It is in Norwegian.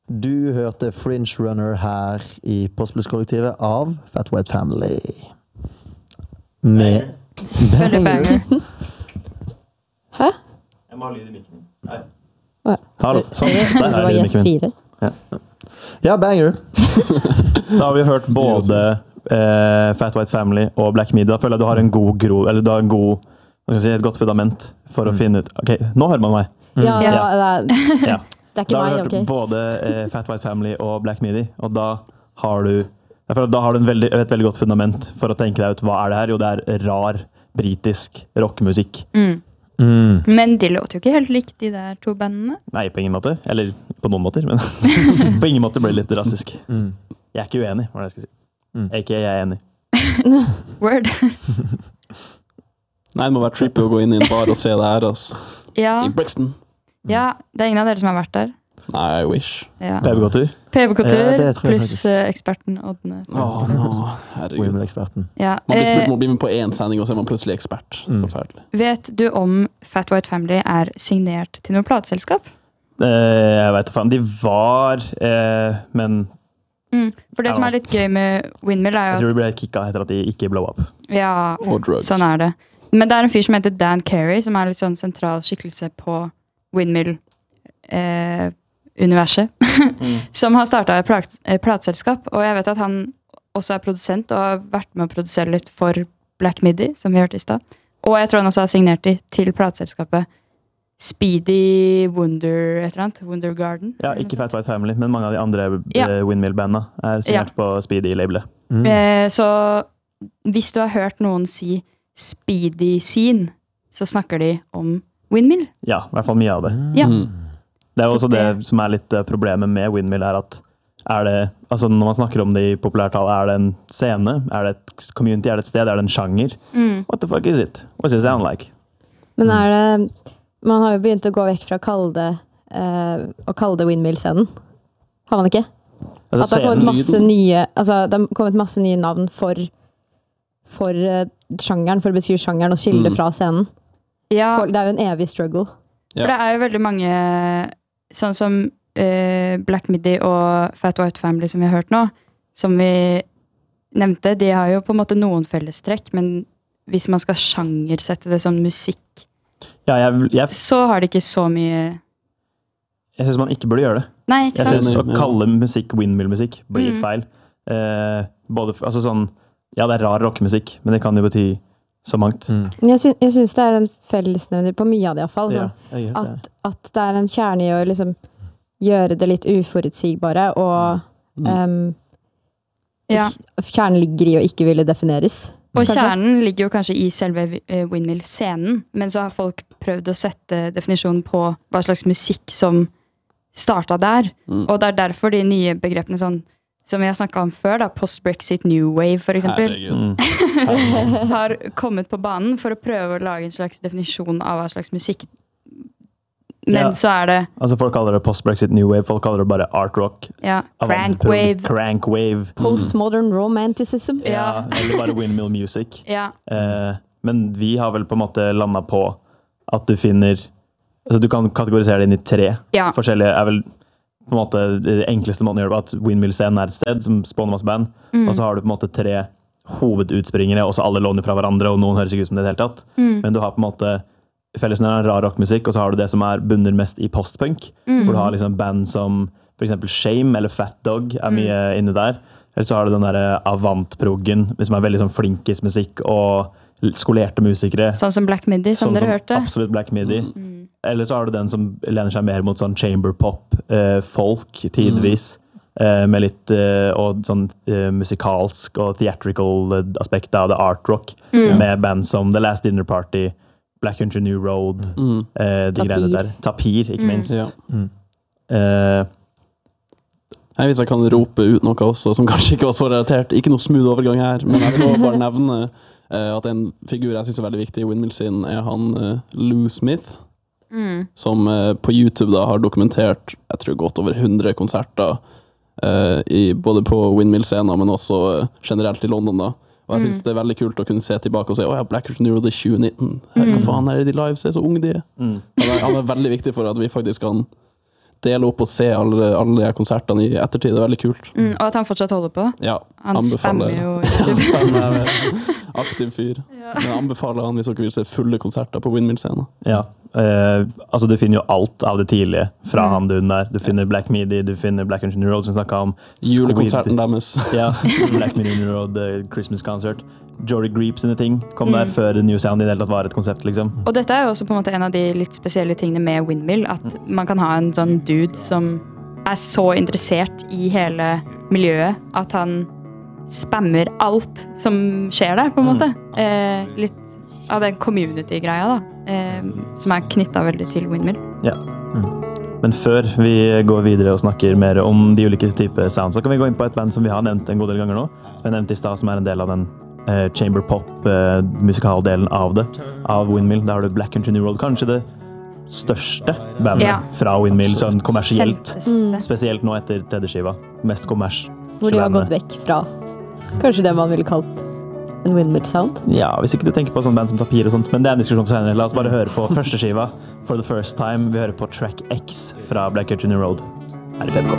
Du hørte Fringe Runner her i Postbluss-kollektivet av Fat White Family. Med banger. Hæ? Jeg må ha lyd i mikken. Nei. Hallo. Sånn. Det var gjest 4. Ja, banger. Da har vi hørt både Fat White Family og Black Midi. Da føler jeg du har en god gro, eller du har en god, et godt fundament for å finne ut. Ok, nå hører man meg. Ja. Ja. Det er ikke da har meg, vi hørt ok? både Fat White Family og Black Midi, og da har du et veldig godt fundament for å tenke deg ut hva er det her. Jo, det er rar, britisk rockemusikk. Men de låter jo ikke helt likt, de der to bandene. Nei, på ingen måte. Eller på noen måter, men på ingen måte ble det litt drastisk. Jeg er ikke uenig, var det jeg skulle si. Ikke jeg er enig. Word. Nei, det må være trippy å gå inn i en bar og se det her, altså. Ja. I Brixton. Ja, det er ingen av dere som har vært der. Nei, I wish. Ja. PB-gåtur? PB-kultur Ja, det tror jeg pluss faktisk. eksperten Ådne. Herregud. Women-eksperten. Ja. Man blir med på en sending, og så er man plutselig ekspert. Forferdelig. Vet du om Fat White Family er signert til noe plateselskap? Jeg vet ikke faen. De var, men For det som er litt gøy med Windmill er jeg jo tror de ble kicka etter at de ikke blow up. ja, Og drugs. sånn er det. Men det er en fyr som heter Dan Carey, som er litt sånn sentral skikkelse på Windmill-universet, som har startet et plateselskap, og jeg vet at han også er produsent, og har vært med å produsere litt for Black Midi, som vi hørte i sted. Og jeg tror han også har signert de til plateselskapet Speedy Wonder, et eller annet, Wonder Garden. Ja, ikke Fat White Family, men mange av de andre Ja. Windmill-bandene er signert på Speedy-labelet. Så hvis du har hørt noen si Speedy Scene, så snakker de om Windmill. Ja, i hvert fall mye av det. Ja. Det er Så også det som er litt problemet med Windmill, er at altså når man snakker om det i populærtall, er det en scene, er det et community, er det et sted, er det en sjanger? What the fuck is it? What does it sound like? Men er det... Man har jo begynt å gå vekk fra å kalle det Windmill-scenen. Har man ikke? Altså, At det har kommet masse nye, altså det har kommet masse nye navn for sjangeren, for å beskrive sjangeren og skille fra scenen. Ja, Det er jo en evig struggle. for det er jo veldig mange, sånn som Black Midi og Fat White Family som vi har hørt nå, som vi nevnte, de har jo på en måte noen fellestrekk, men hvis man skal sjangersette det som musikk, Ja, jeg så har de ikke så mye... synes man ikke burde gjøre det. Nei, ikke Jeg sant? synes å kalle musikk Windmill-musikk blir litt feil. Altså sånn, ja, det er rar rockemusikk, men det kan jo bety så mangt. Jeg synes det er en fellesnevner på mye av det i hvert fall. Sånn, Ja, jeg gjør det. at det er en kjerne i å liksom gjøre det litt uforutsigbare, og Ja. kjernen ligger i å ikke ville defineres. Og Kanskje? kjernen ligger jo kanskje i selve Windmill-scenen, men så har folk prøvd å sette definisjonen på hva slags musikk som startet der. Og det er derfor de nye begrepene sånn, som vi har snakket om før, da, post-Brexit New Wave for eksempel, Herregud. har kommet på banen for å prøve å lage en slags definisjon av hva slags musikk. Men Ja. så er det, Altså folk kaller det post-Brexit New Wave, folk kaller det bare art rock. ja, crank wave. Crank wave. Postmodern romanticism. Ja, eller bare windmill music. Ja, Men vi har vel på en måte landet på at du finner, altså du kan kategorisere det inn i 3 ja, forskjellige, er vel på en måte det enkleste måten å gjøre det på, at Windmill-scenen er et sted som spawner masse band, og så har du på en måte 3 hovedutspringere, og så alle låner fra hverandre, og noen høres ikke ut som det i det hele tatt. Men du har på en måte fellesnevneren rar rockmusikk, og så har du det som er bunner mest i postpunk, hvor du har liksom band som for eksempel Shame eller Fat Dog er mye inne der. Eller så har du den der Avant-proggen, som er veldig sånn flinkismusikk og skolerte musikere. sånn som Black Midi, som Sånn dere hørte. Absolutt Black Midi. Eller så har du den som lener seg mer mot sånn chamber pop, folk tidvis, med litt og sånn musikalsk og theatrical aspekt av det art rock, med band som The Last Dinner Party, Black Country New Road, de greiene der. Tapir, ikke minst. Ja. Hvis jeg kan rope ut noe også, som kanskje ikke var så relatert, ikke noe smooth overgang her, men jeg vil også bare nevne at en figur jeg synes er veldig viktig i Windmill sin er han Lou Smith, som på YouTube da har dokumentert, jeg tror godt over 100 konserter, både på Windmill-scenen, men også generelt i London da. Og jeg synes det er veldig kult å kunne se tilbake og si, åja, Black Country New Road i 2019. Hva faen er det de live? Se så unge de er. Han er veldig viktig for at vi faktisk kan dele opp og se alle de konsertene i ettertid. Det er veldig kult. Og at han fortsatt holder på. Ja, Han spammer jo. Aktiv fyr. Men jeg anbefaler han hvis dere vil se fulle konserter på Windmill-scenen. Ja. Altså, du finner jo alt av det tidlige fra Hamdun der. Du finner Black Midi, du finner Black Country Road, som vi snakket om. Julekonserten deres. Ja, Black Midi Road, Christmas Concert. Jory Greep sine ting kom der før New Sound i det hele tatt var et konsept, liksom. Og dette er jo også på en måte en av de litt spesielle tingene med Windmill, at man kan ha en sånn dude som er så interessert i hele miljøet, at han spammer alt som skjer der, på en måte. Litt av den community-greia, da, som er knyttet veldig til Windmill. Ja. Men før vi går videre og snakker mer om de ulike typer sounds, så kan vi gå inn på et band som vi har nevnt en god del ganger nå. Vi har nevnt i sted, som er en del av den chamber pop musikaldelen av det, av Windmill. Der har du Black Country New Road, kanskje det største bandet fra Windmill, sånn kommersielt. Spesielt nå etter tredje skiva. Mest kommers. Hvor de har gått vekk fra kanskje det man ville kalt en Windmill sound. Ja, hvis ikke du tenker på sånn band som Tapir og sånt, men det er en diskusjon for senere. La oss bare høre på første skiva, For the First Time. Vi hører på track X fra Black Country New Road her i PPK.